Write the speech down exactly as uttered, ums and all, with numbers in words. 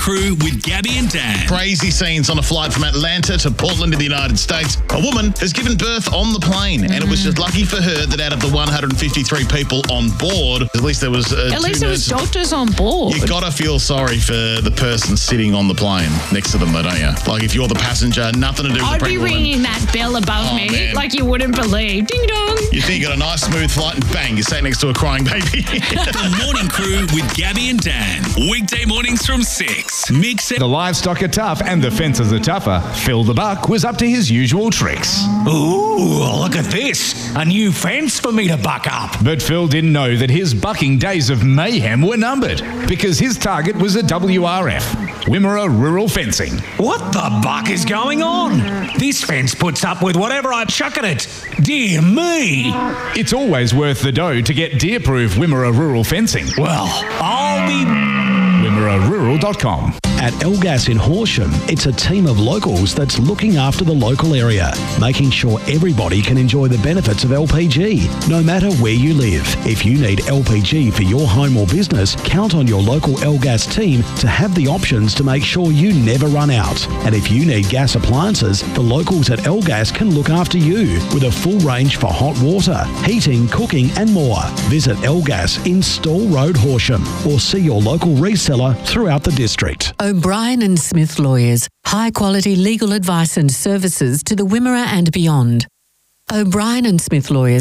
Crew with Gabby and Dan. Crazy scenes on a flight from Atlanta to Portland in the United States. A woman has given birth on the plane, mm. and it was just lucky for her that out of the one hundred fifty-three people on board, at least there was uh, At two least there was nurses. doctors on board. You gotta feel sorry for the person sitting on the plane next to them, though, don't you? Like if you're the passenger, nothing to do with I'd the be pregnant woman. ringing that bell above Oh, me man. like you wouldn't believe. Ding dong. You think you got a nice smooth flight and bang, you're sat next to a crying baby. The Morning Crew with Gabby and Dan. Weekday mornings from six. Mix it. The livestock are tough and the fences are tougher. Phil the Buck was up to his usual tricks. Ooh, look at this. A new fence for me to buck up. But Phil didn't know that his bucking days of mayhem were numbered because his target was a W R F, Wimmera Rural Fencing. What the buck is going on? This fence puts up with whatever I chuck at it. Dear me. It's always worth the dough to get deer-proof Wimmera Rural Fencing. Well, I'll be... wimmera rural dot com. At Elgas in Horsham, it's a team of locals that's looking after the local area, making sure everybody can enjoy the benefits of L P G, no matter where you live. If you need L P G for your home or business, count on your local Elgas team to have the options to make sure you never run out. And if you need gas appliances, the locals at Elgas can look after you with a full range for hot water, heating, cooking and more. Visit Elgas in Stall Road, Horsham, or see your local reseller throughout the district. O'Brien and Smith Lawyers. High quality legal advice and services to the Wimmera and beyond. O'Brien and Smith Lawyers.